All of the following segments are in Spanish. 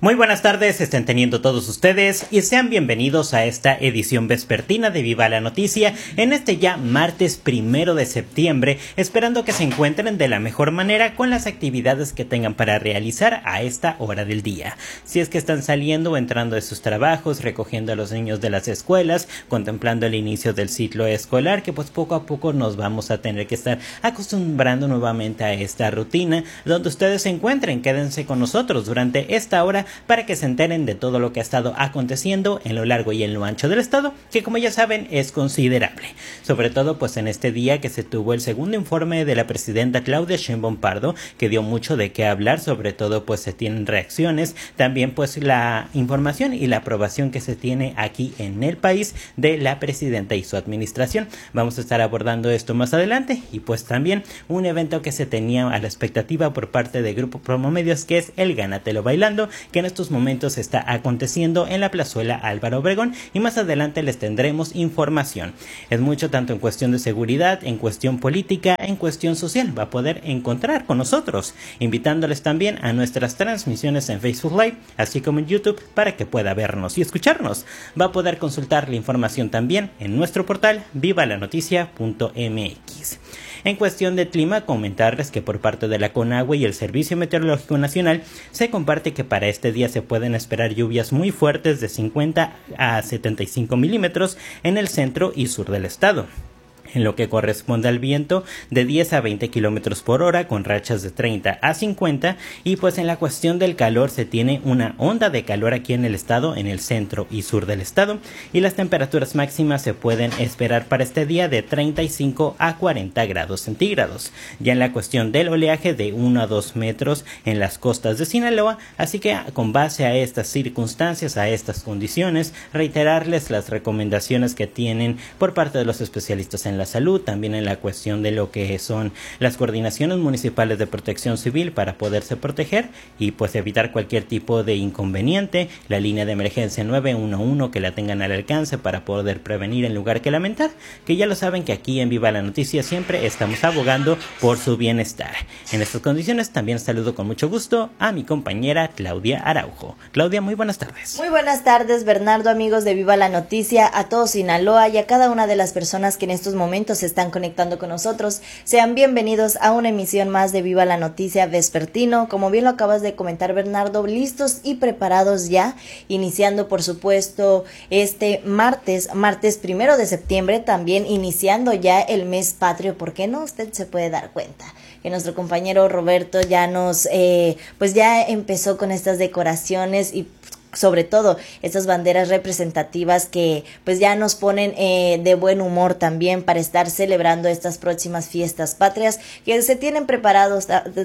Muy buenas tardes, estén teniendo todos ustedes y sean bienvenidos a esta edición vespertina de Viva la Noticia en este ya martes 1 de septiembre, esperando que se encuentren de la mejor manera con las actividades que tengan para realizar a esta hora del día. Si es que están saliendo o entrando de sus trabajos, recogiendo a los niños de las escuelas, contemplando el inicio del ciclo escolar, que pues poco a poco nos vamos a tener que estar acostumbrando nuevamente a esta rutina, donde ustedes se encuentren, quédense con nosotros durante esta hora para que se enteren de todo lo que ha estado aconteciendo en lo largo y en lo ancho del estado, que como ya saben es considerable, sobre todo pues en este día que se tuvo el segundo informe de la presidenta Claudia Sheinbaum Pardo, que dio mucho de qué hablar, sobre todo pues se tienen reacciones, también pues la información y la aprobación que se tiene aquí en el país de la presidenta y su administración. Vamos a estar abordando esto más adelante y pues también un evento que se tenía a la expectativa por parte de Grupo Promomedios, que es el Gánatelo Bailando, que en estos momentos está aconteciendo en la plazuela Álvaro Obregón, y más adelante les tendremos información. Es mucho tanto en cuestión de seguridad, en cuestión política, en cuestión social. Va a poder encontrar con nosotros, invitándoles también a nuestras transmisiones en Facebook Live, así como en YouTube, para que pueda vernos y escucharnos. Va a poder consultar la información también en nuestro portal vivalanoticia.mx. En cuestión de clima, comentarles que por parte de la CONAGUA y el Servicio Meteorológico Nacional se comparte que para este día se pueden esperar lluvias muy fuertes de 50 a 75 milímetros en el centro y sur del estado, en lo que corresponde al viento de 10 a 20 kilómetros por hora con rachas de 30 a 50, y pues en la cuestión del calor se tiene una onda de calor aquí en el estado, en el centro y sur del estado, y las temperaturas máximas se pueden esperar para este día de 35 a 40 grados centígrados. Ya en la cuestión del oleaje, de 1 a 2 metros en las costas de Sinaloa, así que con base a estas circunstancias, a estas condiciones, reiterarles las recomendaciones que tienen por parte de los especialistas en la salud, también en la cuestión de lo que son las coordinaciones municipales de protección civil para poderse proteger y pues evitar cualquier tipo de inconveniente, la línea de emergencia 911 que la tengan al alcance para poder prevenir en lugar que lamentar, que ya lo saben que aquí en Viva la Noticia siempre estamos abogando por su bienestar. En estas condiciones también saludo con mucho gusto a mi compañera Claudia Araujo. Claudia, muy buenas tardes. Muy buenas tardes, Bernardo, amigos de Viva la Noticia, a todo Sinaloa y a cada una de las personas que en estos momentos se están conectando con nosotros. Sean bienvenidos a una emisión más de Viva la Noticia vespertino. Como bien lo acabas de comentar, Bernardo, listos y preparados ya, iniciando por supuesto este martes 1 de septiembre, también iniciando ya el mes patrio. ¿Por qué no? Usted se puede dar cuenta que nuestro compañero Roberto ya nos pues ya empezó con estas decoraciones y sobre todo estas banderas representativas que pues ya nos ponen de buen humor también para estar celebrando estas próximas fiestas patrias, que se tiene preparado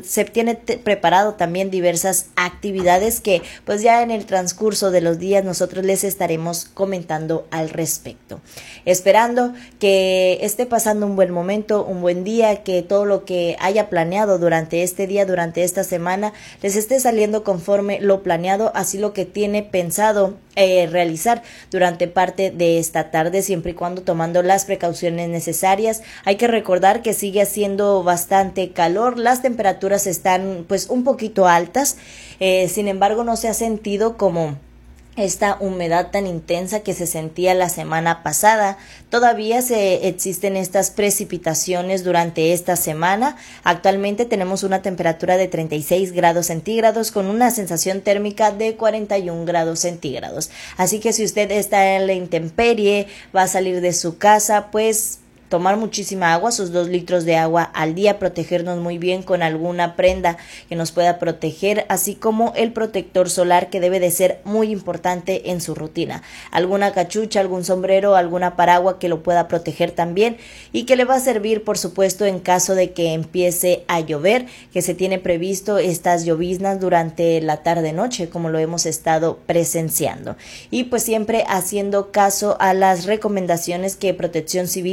también diversas actividades que pues ya en el transcurso de los días nosotros les estaremos comentando al respecto, esperando que esté pasando un buen momento, un buen día, que todo lo que haya planeado durante este día, durante esta semana, les esté saliendo conforme lo planeado, así lo que tiene pensado realizar durante parte de esta tarde, siempre y cuando tomando las precauciones necesarias. Hay que recordar que sigue haciendo bastante calor, las temperaturas están pues un poquito altas, sin embargo no se ha sentido como esta humedad tan intensa que se sentía la semana pasada. Todavía existen estas precipitaciones durante esta semana. Actualmente tenemos una temperatura de 36 grados centígrados con una sensación térmica de 41 grados centígrados. Así que si usted está en la intemperie, va a salir de su casa, pues tomar muchísima agua, sus 2 litros de agua al día, protegernos muy bien con alguna prenda que nos pueda proteger, así como el protector solar, que debe de ser muy importante en su rutina. Alguna cachucha, algún sombrero, alguna paraguas que lo pueda proteger también y que le va a servir, por supuesto, en caso de que empiece a llover, que se tiene previsto estas lloviznas durante la tarde-noche, como lo hemos estado presenciando. Y pues siempre haciendo caso a las recomendaciones que Protección Civil, tanto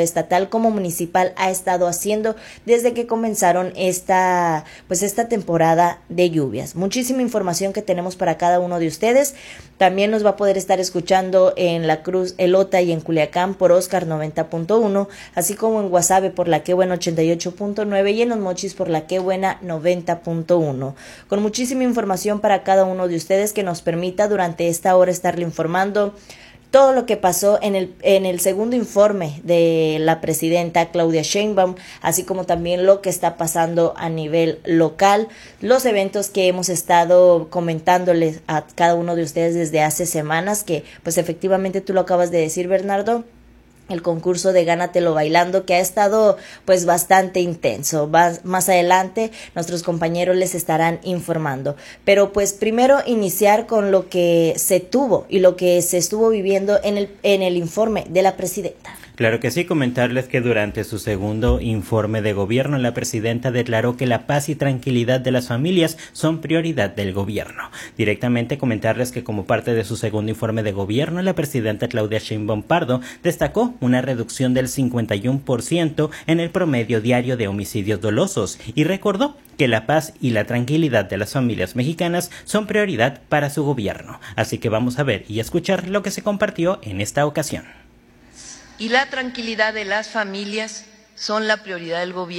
estatal como municipal ha estado haciendo desde que comenzaron esta temporada de lluvias. Muchísima información que tenemos para cada uno de ustedes. También nos va a poder estar escuchando en La Cruz, Elota y en Culiacán por Oscar 90.1, así como en Guasave por La Qué Buena 88.9 y en Los Mochis por La Qué Buena 90.1. Con muchísima información para cada uno de ustedes que nos permita durante esta hora estarle informando todo lo que pasó en el segundo informe de la presidenta Claudia Sheinbaum, así como también lo que está pasando a nivel local, los eventos que hemos estado comentándoles a cada uno de ustedes desde hace semanas, que pues efectivamente tú lo acabas de decir, Bernardo, el concurso de Gánatelo Bailando, que ha estado pues bastante intenso. Más adelante nuestros compañeros les estarán informando, pero pues primero iniciar con lo que se tuvo y lo que se estuvo viviendo en el informe de la presidenta. Claro que sí, comentarles que durante su segundo informe de gobierno, la presidenta declaró que la paz y tranquilidad de las familias son prioridad del gobierno. Directamente comentarles que como parte de su segundo informe de gobierno, la presidenta Claudia Sheinbaum Pardo destacó una reducción del 51% en el promedio diario de homicidios dolosos y recordó que la paz y la tranquilidad de las familias mexicanas son prioridad para su gobierno. Así que vamos a ver y escuchar lo que se compartió en esta ocasión. Y la tranquilidad de las familias son la prioridad del gobierno.